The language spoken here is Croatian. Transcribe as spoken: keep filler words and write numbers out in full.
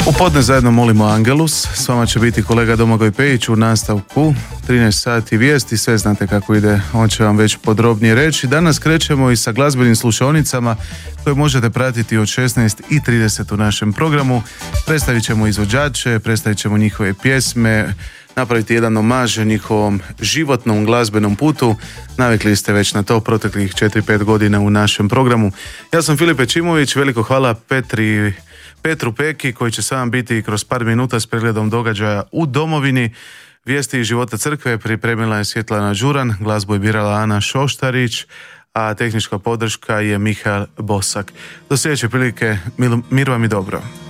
U podne zajedno molimo Angelus, s vama će biti kolega Domagoj Pejić u nastavku trinaest sati vijesti, sve znate kako ide, on će vam već podrobnije reći. Danas krećemo i sa glazbenim slušaonicama koje možete pratiti od šesnaest i trideset u našem programu. Predstavit ćemo izvođače, predstavit ćemo njihove pjesme, napraviti jedan omaž njihovom životnom glazbenom putu. Navikli ste već na to proteklih četiri pet godina u našem programu. Ja sam Filip Pečimović, veliko hvala Petri Petru Peki koji će s vama biti kroz par minuta s pregledom događaja u domovini. Vijesti iz života crkve pripremila je Svjetlana Đuran, glazbu je birala Ana Šoštarić, a tehnička podrška je Mihael Bosak. Do sljedeće prilike, mir vam i dobro.